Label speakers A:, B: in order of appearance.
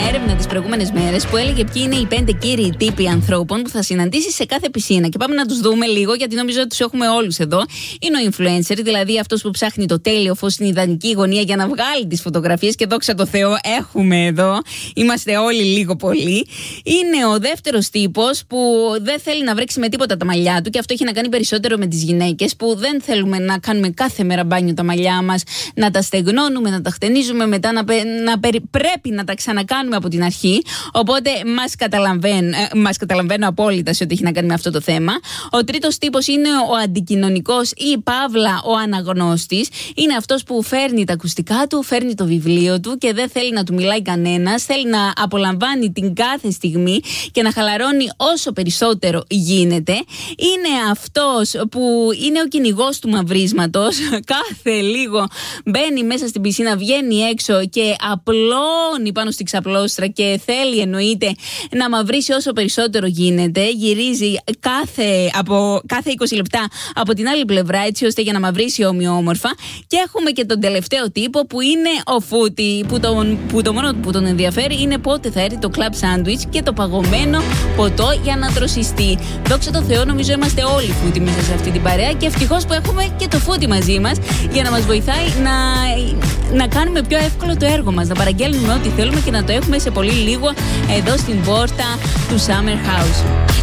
A: έρευνα τις προηγούμενες μέρες που έλεγε ποιοι είναι οι 5 κύριοι τύποι ανθρώπων που θα συναντήσεις σε κάθε πισίνα. Και πάμε να τους δούμε λίγο, γιατί νομίζω ότι τους έχουμε όλους εδώ. Είναι ο influencer, δηλαδή αυτός που ψάχνει το τέλειο φως στην ιδανική γωνία για να βγάλει τις φωτογραφίες. Και δόξα τω Θεώ, έχουμε εδώ. Είμαστε όλοι λίγο πολύ. Είναι ο δεύτερος τύπος που δεν θέλει να βρέξει με τίποτα τα μαλλιά του, και αυτό έχει να κάνει περισσότερο με τις γυναίκες που δεν θέλουμε να κάνουμε κάθε μέρα μπάνιο τα μαλλιά μας, να τα στεγνώνουμε, να τα χτενίζουμε, μετά πρέπει να τα ξανακάνουμε από την αρχή. Οπότε μας καταλαβαίνω απόλυτα σε ό,τι έχει να κάνει με αυτό το θέμα. Ο τρίτος τύπος είναι ο αντικοινωνικός ή παύλα ο αναγνώστης. Είναι αυτός που φέρνει τα ακουστικά του, φέρνει το βιβλίο του και δεν θέλει να του μιλάει κανένας. Θέλει να απολαμβάνει την κάθε στιγμή και να χαλαρώνει όσο περισσότερο γίνεται. Είναι αυτός που είναι ο κυνηγός του μαυρίσματος. Κάθε λίγο μπαίνει μέσα στην πισίνα, βγαίνει έξω και απλώνει πάνω στη ξαπλώστρα και θέλει, εννοείται, να μαυρίσει όσο περισσότερο γίνεται. Γυρίζει κάθε 20 λεπτά από την άλλη πλευρά, έτσι ώστε για να μαυρίσει ομοιόμορφα. Και έχουμε και τον τελευταίο τύπο που είναι ο φούτη, που το μόνο που τον ενδιαφέρει είναι πότε θα έρθει το club sandwich και το παγωμένο ποτό για να δροσιστεί. Δόξα τω Θεώ, νομίζω είμαστε όλοι φούτη μέσα σε αυτή την παρέα, και ευτυχώς που έχουμε και το φούτη μαζί μας για να μας βοηθάει να κάνουμε πιο εύκολο το έργο μας, να παραγγέλνουμε ό,τι θέλουμε και να το έχουμε σε πολύ λίγο εδώ στην πόρτα του Summer House.